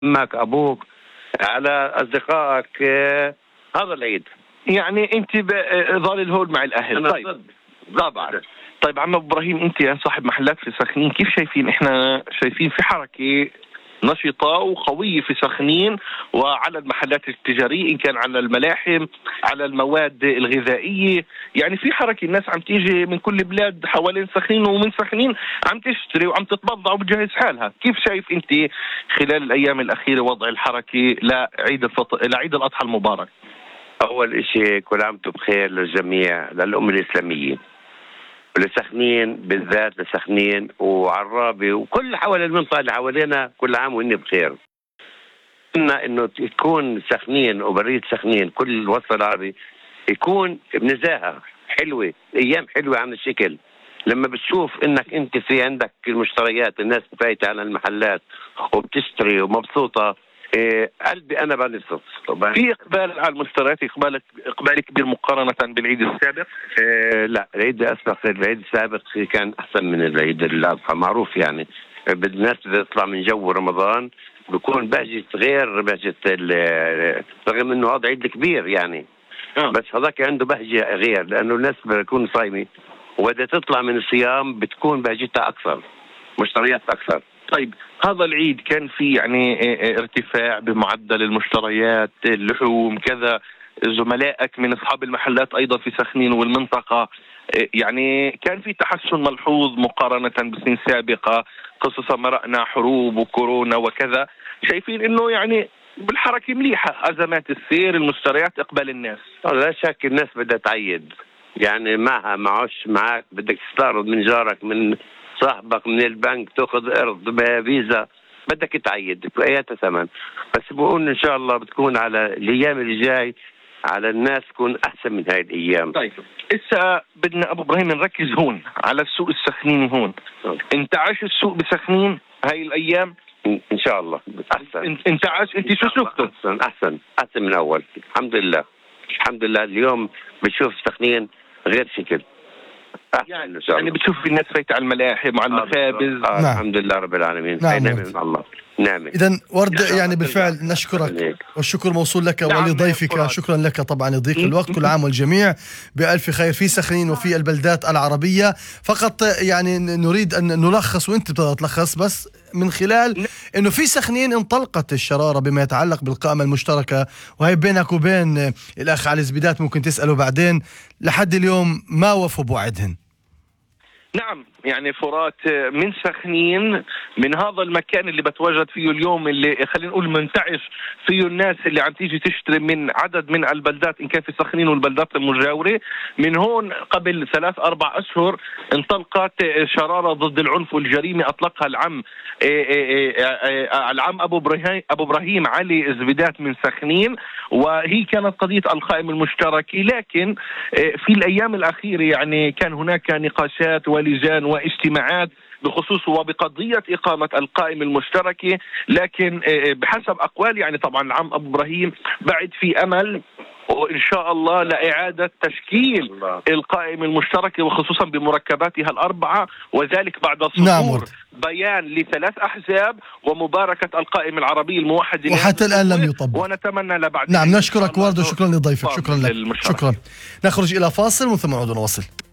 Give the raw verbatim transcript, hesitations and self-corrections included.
امك ابوك على اصدقائك. آه، هذا العيد. يعني انت ظالل هول مع الاهل. طيب طبعا. طيب عم ابو ابراهيم، انت يا صاحب محلات في سخنين، كيف شايفين؟ احنا شايفين في حركه نشطة وقوية في سخنين وعلى المحلات التجارية، إن كان على الملاحم، على المواد الغذائية. يعني في حركة، الناس عم تيجي من كل بلاد حوالين سخنين ومن سخنين عم تشتري وعم تتبضع وبتجهز حالها. كيف شايف أنت خلال الأيام الأخيرة وضع الحركة لعيد الفطر لعيد الأضحى المبارك؟ أول إشي كل عام وانتم بخير للجميع، للأمة الإسلامية ولسخنين بالذات، لسخنين وعرابي وكل حول المنطقة اللي حوالينا، كل عام وإني بخير. إنه إنه تكون سخنين وبريد سخنين كل الوسط العربي يكون بنزاهة حلوة، أيام حلوة عن الشكل. لما بتشوف إنك أنت في عندك المشتريات، الناس فايتة على المحلات وبتشتري ومبسوطة، إيه قلبي أنا بنبسط. في إقبال على المشتريات، إقبال إقبال كبير مقارنة بالعيد السابق. إيه لا، العيد الأسبق العيد السابق كان أحسن من العيد الأضحى، معروف. يعني الناس بدها تطلع من جو رمضان بيكون بهجة غير بهجة، رغم إنه هذا عيد كبير يعني أه. بس هذاك عنده بهجة غير، لأنه الناس بتكون صايمة وبدها تطلع من الصيام بتكون بهجتها أكثر، مشتريات أكثر. طيب هذا العيد كان في يعني ارتفاع بمعدل المشتريات، اللحوم كذا، زملائك من أصحاب المحلات أيضا في سخنين والمنطقة، يعني كان في تحسن ملحوظ مقارنة بسنين سابقة، خصوصا مرقنا حروب وكورونا وكذا. شايفين إنه يعني بالحركة مليحة، أزمات السير، المشتريات، إقبال الناس؟ لا شك الناس بدها تعيد، يعني معها معوش معك، بدك تستعرض من جارك، من صاحبك، من البنك، تاخذ قرض بفيزا، بدك تعيد بأيات ثمن. بس بقول إن شاء الله بتكون على الأيام اللي جاي على الناس تكون أحسن من هاي الأيام. طيب إسا بدنا أبو إبراهيم نركز هون على السوق السخنيني هون. انتعاش السوق بسخنين هاي الأيام إن شاء الله أحسن. انتعاش أنت شو شفتوا؟ أحسن أحسن أحسن من أول، الحمد لله الحمد لله. اليوم بتشوف سخنين غير شكل يعني, يعني بتشوف الناس فايت على الملاحم وعلى المخابز. آه نعم. الحمد لله رب العالمين. نعم نعم من الله. نعم. إذن ورد يعني بالفعل نشكرك والشكر موصول لك نعم ولضيفك. شكرا لك طبعا لضيق الوقت. كل عام والجميع بألف خير في سخنين وفي البلدات العربية. فقط يعني نريد أن نلخص، وانت بتقدر تلخص بس من خلال انه في سخنين انطلقت الشرارة بما يتعلق بالقائمة المشتركة، وهي بينك وبين الأخ علي زبيدات ممكن تسأله بعدين، لحد اليوم ما وفوا بوعدهن. نعم، يعني فرات من سخنين، من هذا المكان اللي بتواجد فيه اليوم، اللي خلينا نقول منتعش فيه الناس اللي عم تيجي تشتري من عدد من البلدات، إن كان في سخنين والبلدات المجاورة. من هون قبل ثلاث أربع أشهر انطلقت شرارة ضد العنف والجريمة، أطلقها العم العم أبو إبراهيم أبو إبراهيم علي زبيدات من سخنين، وهي كانت قضية القائمة المشتركة. لكن في الأيام الأخيرة يعني كان هناك نقاشات ولجان واجتماعات بخصوص وبقضية إقامة القائمة المشتركة. لكن بحسب أقوال يعني طبعا العم أبو إبراهيم بعد في أمل وإن شاء الله لإعادة تشكيل الله. القائمة المشتركة وخصوصا بمركباتها الأربعة، وذلك بعد صدور نعم. بيان لثلاث أحزاب ومباركة القائمة العربية الموحدة، وحتى الآن لم يطبق، ونتمنى لبعد. نعم نشكرك ورد وشكرا لضيفك. شكرا لك. شكرا. نخرج إلى فاصل وثم نعود نواصل.